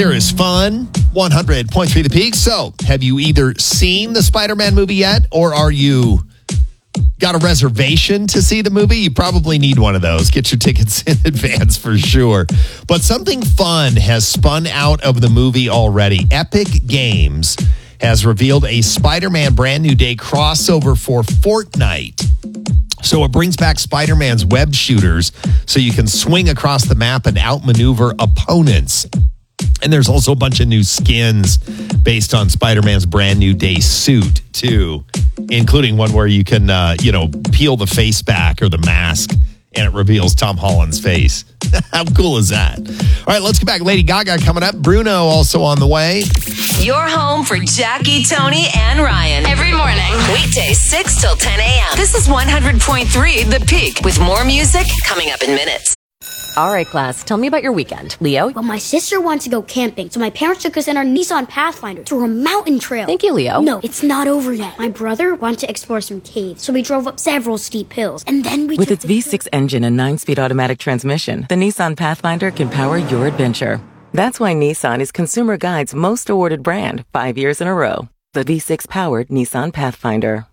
There is fun. 100.3 The Peak. So, have you either seen the Spider-Man movie yet, or are you got a reservation to see the movie? You probably need one of those. Get your tickets in advance for sure. But something fun has spun out of the movie already. Epic Games has revealed a Spider-Man Brand New Day crossover for Fortnite. So it brings back Spider-Man's web shooters so you can swing across the map and outmaneuver opponents. And there's also a bunch of new skins based on Spider-Man's Brand New Day suit, too, including one where you can, peel the face back or the mask, and it reveals Tom Holland's face. How cool is that? All right, let's get back. Lady Gaga coming up. Bruno also on the way. Your home for Jackie, Tony, and Ryan. Every morning. Weekdays 6 till 10 a.m. This is 100.3 The Peak with more music coming up in minutes. All right, class, tell me about your weekend. Leo? Well, my sister wanted to go camping, so my parents took us in our Nissan Pathfinder to a mountain trail. Thank you, Leo. No, it's not over yet. My brother wanted to explore some caves, so we drove up several steep hills, and then we With its V6 engine and 9-speed automatic transmission, the Nissan Pathfinder can power your adventure. That's why Nissan is Consumer Guide's most awarded brand 5 years in a row. The V6-powered Nissan Pathfinder.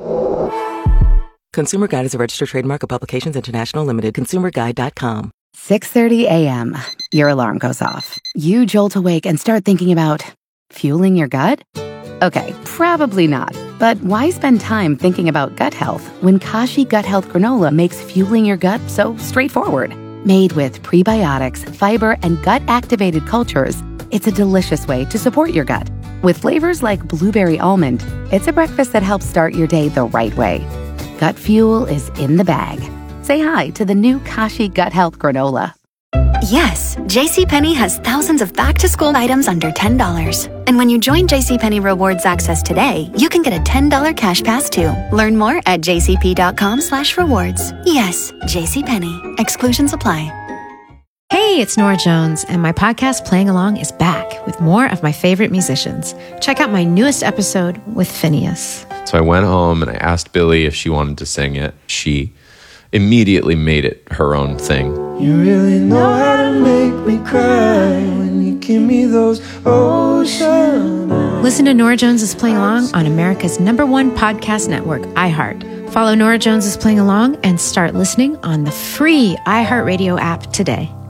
Consumer Guide is a registered trademark of Publications International Limited. ConsumerGuide.com. 6:30 a.m. Your alarm goes off. You jolt awake and start thinking about fueling your gut? Okay, probably not. But why spend time thinking about gut health when Kashi Gut Health Granola makes fueling your gut so straightforward? Made with prebiotics, fiber, and gut-activated cultures, it's a delicious way to support your gut. With flavors like blueberry almond, it's a breakfast that helps start your day the right way. Gut fuel is in the bag. Say hi to the new Kashi Gut Health Granola. Yes, JCPenney has thousands of back-to-school items under $10. And when you join JCPenney Rewards Access today, you can get a $10 cash pass too. Learn more at jcp.com/rewards. Yes, JCPenney. Exclusions apply. Hey, it's Nora Jones, and my podcast Playing Along is back with more of my favorite musicians. Check out my newest episode with Phineas. So I went home and I asked Billy if she wanted to sing it. She immediately made it her own thing. You really know how to make me cry when you give me those ocean eyes. Listen to Nora Jones is Playing Along on America's #1 podcast network, iHeart. Follow Nora Jones is Playing Along and start listening on the free iHeartRadio app today.